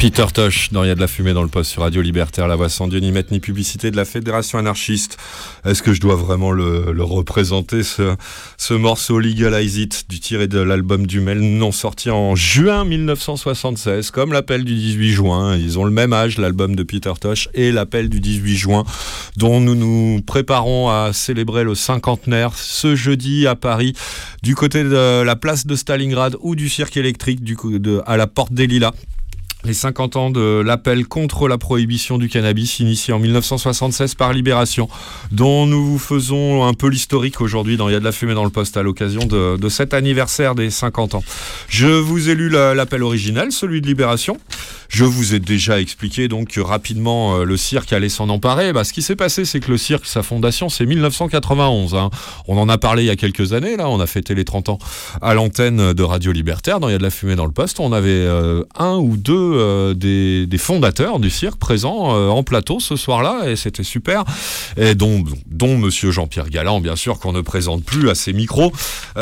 Peter Tosh, dans Il y a de la fumée dans le poste sur Radio Libertaire, la voix sans Dieu ni maître ni publicité de la Fédération anarchiste. Est-ce que je dois vraiment le représenter, ce morceau Legalize It, du tiré de l'album Dummel, non, sorti en juin 1976, comme l'appel du 18 juin. Ils ont le même âge, l'album de Peter Tosh et l'appel du 18 juin, dont nous nous préparons à célébrer le cinquantenaire ce jeudi à Paris, du côté de la place de Stalingrad ou du cirque électrique à la Porte des Lilas. Les 50 ans de l'appel contre la prohibition du cannabis, initié en 1976 par Libération, dont nous vous faisons un peu l'historique aujourd'hui dans Il y a de la fumée dans le poste à l'occasion de cet anniversaire des 50 ans. Je vous ai lu l'appel original, celui de Libération. Je vous ai déjà expliqué donc que rapidement le cirque allait s'en emparer. Ce qui s'est passé, c'est que le cirque, sa fondation, c'est 1991. On en a parlé il y a quelques années, là, on a fêté les 30 ans à l'antenne de Radio Libertaire, dans Il y a de la fumée dans le poste. On avait un ou deux des fondateurs du cirque présents en plateau ce soir-là, et c'était super, et dont monsieur Jean-Pierre Galland, bien sûr, qu'on ne présente plus à ses micros.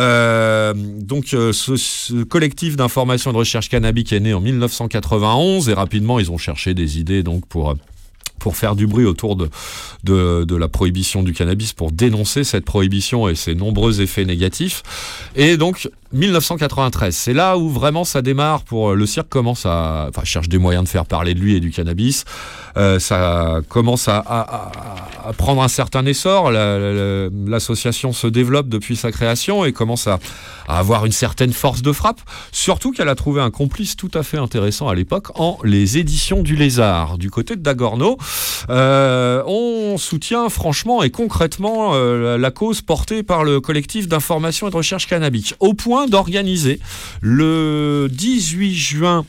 Ce collectif d'information et de recherche cannabique est né en 1991, et rapidement ils ont cherché des idées donc pour faire du bruit autour de la prohibition du cannabis, pour dénoncer cette prohibition et ses nombreux effets négatifs. Et donc 1993, c'est là où vraiment ça démarre. Pour le cirque cherche des moyens de faire parler de lui et du cannabis. Ça commence à prendre un certain essor. L'association se développe depuis sa création et commence à avoir une certaine force de frappe. Surtout qu'elle a trouvé un complice tout à fait intéressant à l'époque en les éditions du Lézard. Du côté de Dagorno, on soutient franchement et concrètement la cause portée par le collectif d'information et de recherche cannabique, au point d'organiser le 18 juin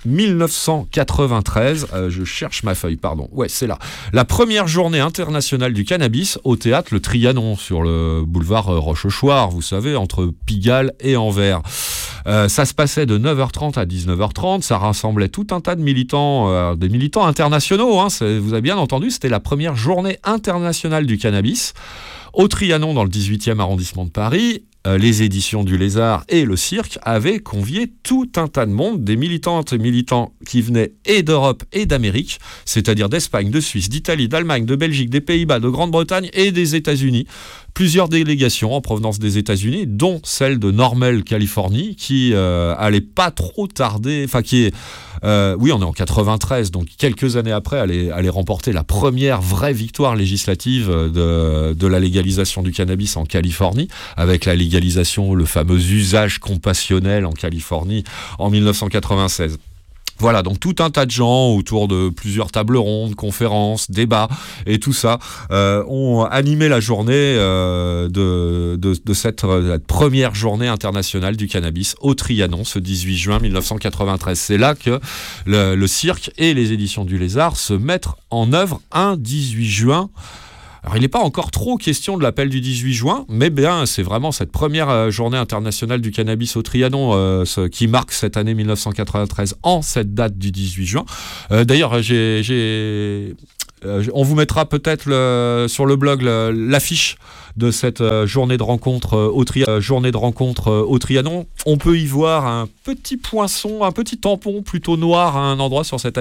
1993, je cherche ma feuille, c'est là, la première journée internationale du cannabis au théâtre Le Trianon, sur le boulevard Rochechouart, vous savez, entre Pigalle et Anvers. Ça se passait de 9h30 à 19h30, ça rassemblait tout un tas de militants, des militants internationaux, vous avez bien entendu, c'était la première journée internationale du cannabis au Trianon, dans le 18e arrondissement de Paris. Les éditions du Lézard et le cirque avaient convié tout un tas de monde, des militantes et militants qui venaient et d'Europe et d'Amérique, c'est-à-dire d'Espagne, de Suisse, d'Italie, d'Allemagne, de Belgique, des Pays-Bas, de Grande-Bretagne et des États-Unis. Plusieurs délégations en provenance des États-Unis, dont celle de Normal, Californie, qui allait pas trop tarder, oui, on est en 93, donc quelques années après, allait remporter la première vraie victoire législative de la légalisation du cannabis en Californie, avec la légalisation, le fameux usage compassionnel en Californie en 1996. Voilà, donc tout un tas de gens autour de plusieurs tables rondes, conférences, débats et tout ça ont animé la journée de cette première journée internationale du cannabis au Trianon, ce 18 juin 1993. C'est là que le cirque et les éditions du Lézard se mettent en œuvre un 18 juin. Alors, il n'est pas encore trop question de l'appel du 18 juin, mais bien, c'est vraiment cette première journée internationale du cannabis au Trianon qui marque cette année 1993 en cette date du 18 juin. D'ailleurs, on vous mettra peut-être sur le blog l'affiche de cette journée de rencontre au Trianon. On peut y voir un petit poinçon, un petit tampon plutôt noir à un endroit sur cette